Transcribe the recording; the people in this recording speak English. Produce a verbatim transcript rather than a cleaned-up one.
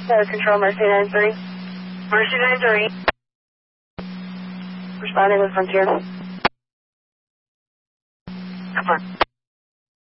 Uh, control Mercy nine three. Mercy nine three. Responding with Frontier. Confirm.